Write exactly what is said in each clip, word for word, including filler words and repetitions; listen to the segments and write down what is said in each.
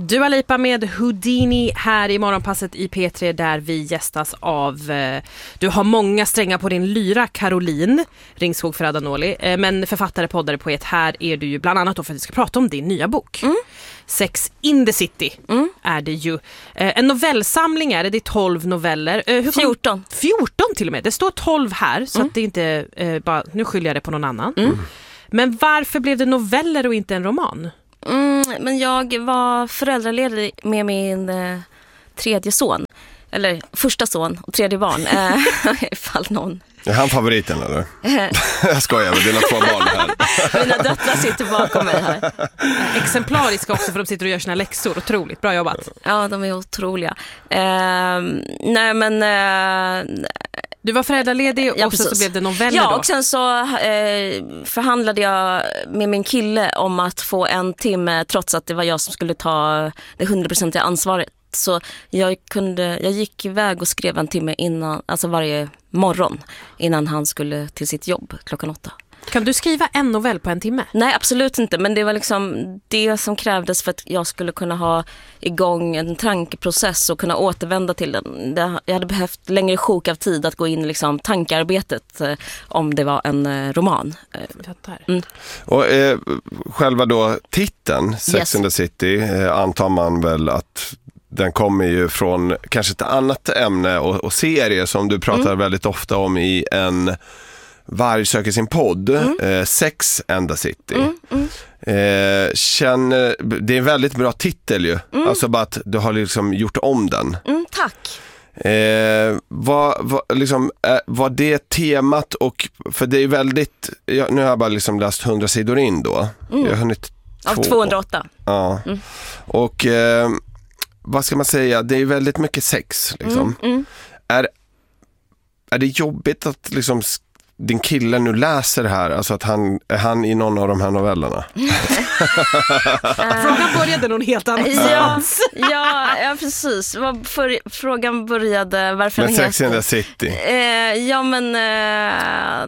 Dua Lipa med Houdini här i morgonpasset i P tre, där vi gästas av eh, du har många strängar på din lyra, Caroline Ringskog Ferrada-Noli, eh, men författare, poddare, poet. Här är du ju bland annat då för att vi ska prata om din nya bok. Mm. Sex in the City mm. är det ju. Eh, en novellsamling är det, det är tolv noveller. Eh, hur fjorton. fjorton till och med. Det står tolv här, så mm. att det inte eh, bara, nu skyller jag det på någon annan. Mm. Men varför blev det noveller och inte en roman? Mm, men jag var föräldraledig med min eh, tredje son. Eller första son och tredje barn. Eh, ifall någon... Är han favoriten eller? Jag skojar, men dina två barn här. Mina döttrar sitter bakom mig här. Exemplariska också, för de sitter och gör sina läxor. Otroligt, bra jobbat. Ja, de är otroliga. Eh, nej men... Eh, Du var föräldraledig och ja, så, så blev det noveller ja, då. Och sen så eh, förhandlade jag med min kille om att få en timme, trots att det var jag som skulle ta det hundraprocentiga ansvaret. Så jag, kunde, jag gick iväg och skrev en timme innan, alltså varje morgon innan han skulle till sitt jobb klockan åtta. Kan du skriva en novell på en timme? Nej, absolut inte. Men det var liksom det som krävdes för att jag skulle kunna ha igång en tankeprocess och kunna återvända till den. Jag hade behövt längre sjok av tid att gå in i liksom tankearbetet eh, om det var en eh, roman. Mm. Och eh, själva då titeln, Sex yes. in the City, eh, antar man väl att den kommer ju från kanske ett annat ämne och, och serie som du pratar mm. väldigt ofta om i en... Varg söker sin podd, mm. eh, Sex and the City. Mm, mm. Eh, känner, det är en väldigt bra titel ju. Mm. Alltså bara att du har liksom gjort om den. Mm, tack. Eh, vad, vad, liksom, eh, var det temat och, för det är väldigt, jag, nu har jag bara liksom läst hundra sidor in då. Mm. Jag har hunnit Av tvåhundraåtta. Ja. Mm. Och eh, vad ska man säga, det är väldigt mycket sex liksom. Mm, mm. Är, är det jobbigt att liksom din kille nu läser det här, alltså att han är han i någon av de här novellerna? Frågan började någon helt annan. Ja, ja, ja, precis. För, frågan började varför men den Sex in the City. Eh, ja, men eh,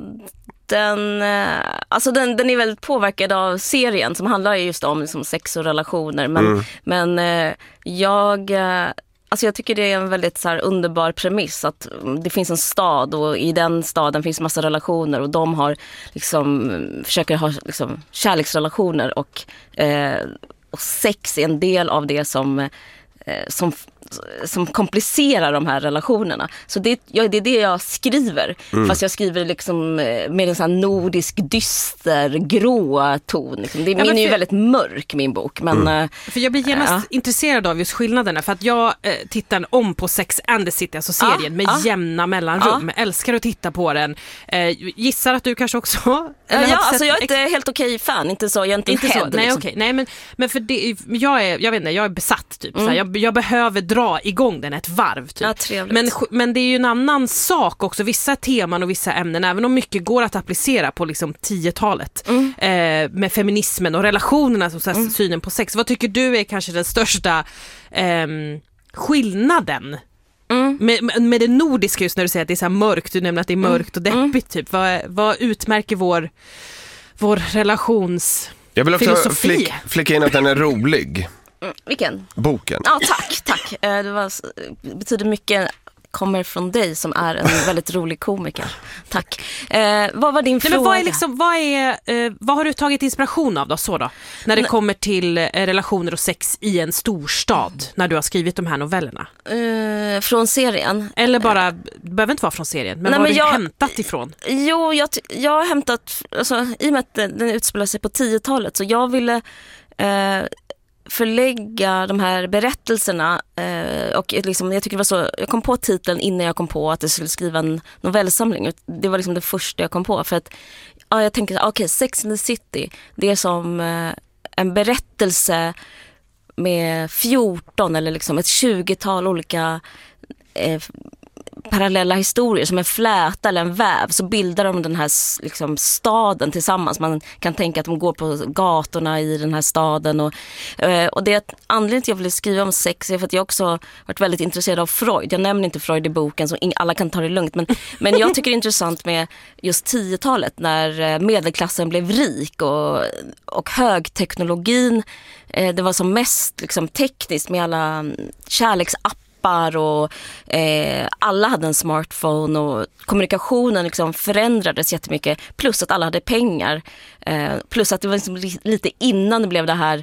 den, eh, alltså den, den är väldigt påverkad av serien som handlar just om liksom, sex och relationer. Men, mm. men eh, jag... Eh, Alltså jag tycker det är en väldigt så här underbar premiss att det finns en stad och i den staden finns massa relationer och de har liksom, försöker ha liksom kärleksrelationer och, eh, och sex är en del av det som, eh, som, som komplicerar de här relationerna. Så det, ja, det är det jag skriver, mm. fast jag skriver liksom med en sån här nordisk dyster, grå ton. Liksom. Det, ja, min är ju väldigt mörk, min bok. Men, mm. För jag blir genast ja. intresserad av just skillnaderna. För att jag eh, tittar om på Sex and the City, alltså serien, ja, med ja. jämna mellanrum. Ja. Älskar att titta på den. Eh, gissar att du kanske också... Ja, ja alltså jag är inte ex- helt okej fan. Inte så, jag är inte, inte head, så. Nej, liksom. okej. Nej, men, men för det, jag är, jag vet inte, jag är besatt typ. Mm. Så här, jag, jag behöver dra igång den ett varv typ. Ja, trevligt. Men, men det är ju en annan sak också. Vissa teman och vissa ämnen, även om mycket går att applicera på liksom tiotalet mm. eh, med feminismen och relationerna, så, så här, mm. synen på sex. Vad tycker du är kanske den största eh, skillnaden mm. med, med det nordiska, just när du säger att det är så här mörkt, du nämner att det är mörkt mm. och deppigt typ. Vad, vad utmärker vår, vår relations Jag vill också filosofi? Flick, flicka in att den är rolig. Mm, vilken? Boken. Ja, tack, tack. Det var, betyder mycket, kommer från dig som är en väldigt rolig komiker. Tack. Eh, vad var din Nej, fråga? Men vad, är liksom, vad, är, eh, vad har du tagit inspiration av då, så då? När det Nej. kommer till eh, relationer och sex i en storstad, mm. när du har skrivit de här novellerna? Eh, från serien. Eller bara, det behöver inte vara från serien, men Nej, vad har du jag, hämtat ifrån? Jo, jag, jag har hämtat, alltså, i och med att den utspelar sig på tiotalet, så jag ville... Eh, förlägga de här berättelserna eh, och liksom, jag tycker det var så, jag kom på titeln innan jag kom på att jag skulle skriva en novellsamling. Det var liksom det första jag kom på, för att ja, jag tänker, okej, okay, Sex and the City, det är som eh, en berättelse med fjorton eller liksom ett tjugotal olika eh, parallella historier som en fläta eller en väv, så bildar de den här liksom, staden tillsammans. Man kan tänka att de går på gatorna i den här staden och, och det är anledningen till att jag ville skriva om sex är för att jag också varit väldigt intresserad av Freud. Jag nämner inte Freud i boken så alla kan ta det lugnt, men, men jag tycker det är intressant med just tiotalet när medelklassen blev rik och, och högteknologin, det var som mest liksom, tekniskt med alla kärleksappar och eh, alla hade en smartphone och kommunikationen liksom förändrades jättemycket, plus att alla hade pengar, eh, plus att det var liksom lite innan det blev det här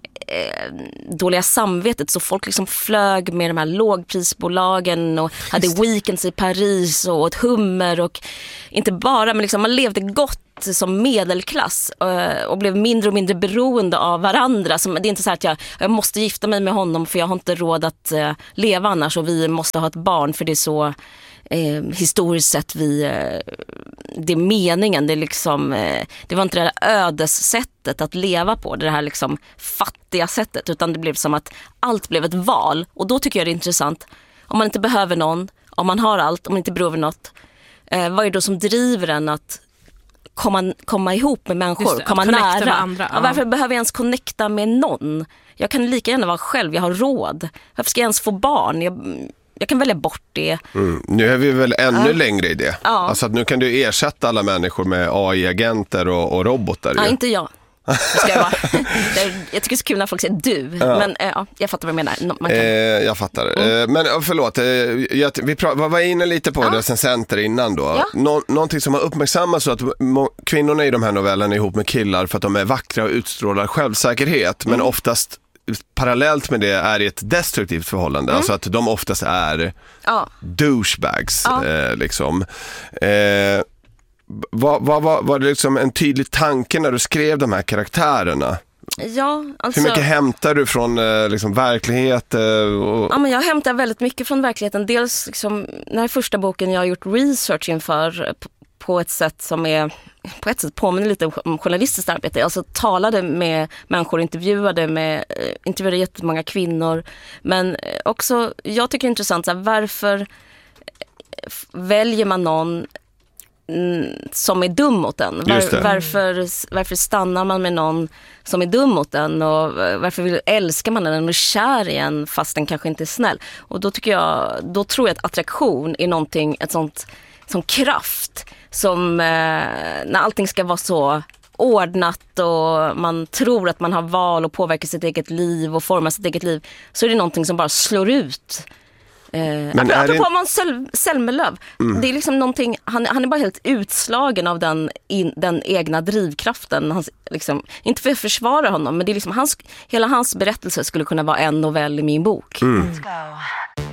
eh, dåliga samvetet, så folk liksom flög med de här lågprisbolagen och hade weekends i Paris och åt hummer och inte bara, men liksom man levde gott som medelklass och blev mindre och mindre beroende av varandra. Som, det är inte så att jag, jag måste gifta mig med honom för jag har inte råd att uh, leva annars och vi måste ha ett barn för det är så eh, historiskt sett vi, eh, det är meningen. Det, är liksom, eh, det var inte det här ödessättet att leva på, det här liksom fattiga sättet, utan det blev som att allt blev ett val. Och då tycker jag det är intressant. Om man inte behöver någon, om man har allt, om man inte behöver något, eh, vad är det då som driver en att komma, komma ihop med människor, det, komma nära. Andra, ja. Ja, varför behöver jag ens connecta med någon? Jag kan lika gärna vara själv, jag har råd. Varför ska jag ens få barn? Jag, jag kan välja bort det. Mm. Nu är vi väl ännu ja. längre i det. Ja. Alltså att nu kan du ersätta alla människor med A I-agenter och, och robotar. Ja, ju. Inte jag. Ska jag, vara. jag tycker det är så kul när folk säger du, ja. men ja, jag fattar vad du menar. Man kan... eh, jag fattar. Mm. Eh, men förlåt, eh, jag, vi pra- var inne lite på ja. recensenter innan då. Ja. Nå- någonting som har uppmärksammats så att må- kvinnorna i de här novellerna är ihop med killar för att de är vackra och utstrålar självsäkerhet, mm. men oftast parallellt med det är det ett destruktivt förhållande, mm. alltså att de oftast är ja. douchebags ja. Eh, liksom. Eh, Vad var, var, var det liksom en tydlig tanke när du skrev de här karaktärerna? Ja, alltså... Hur mycket hämtar du från liksom, verklighet? Och... Ja, men jag hämtar väldigt mycket från verkligheten. Dels liksom, den här första boken jag har gjort research inför på ett sätt som är på ett sätt påminner lite om journalistiskt arbete. Jag alltså talade med människor, intervjuade med intervjuade jättemånga kvinnor, men också jag tycker det är intressant så här, varför väljer man någon som är dum mot en? Var, varför, varför stannar man med någon som är dum mot en och varför vill, älskar man den och är kär i en fast den kanske inte är snäll? Och då tycker jag, då tror jag att attraktion är någonting, ett sånt som kraft som eh, när allting ska vara så ordnat och man tror att man har val och påverkar sitt eget liv och formar sitt eget liv, så är det någonting som bara slår ut. Eh, Men är apropå det... Måns Zelmerlöw, mm. det är liksom någonting, han, han är bara helt utslagen av den, in, den egna drivkraften. Han, liksom, inte för att försvara honom, men det är liksom hans, hela hans berättelse skulle kunna vara en novell i min bok. Mm. Let's go.